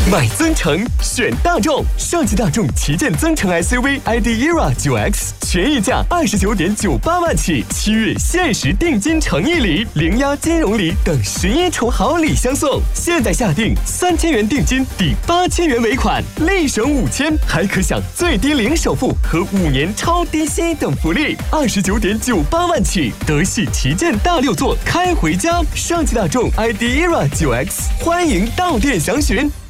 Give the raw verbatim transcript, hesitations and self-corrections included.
买增程选大众，上汽大众旗舰增程 S U V I D E R A 九 X 全溢价二十九点九八万起，七月限时定金诚意礼、零押金融礼等十一重好礼相送。现在下定三千元定金抵八千元尾款，立省五千，还可享最低零首付和五年超低息等福利。二十九点九八万起，德系旗舰大六座开回家。上汽大众 I D E R A 九 X， 欢迎到店详询。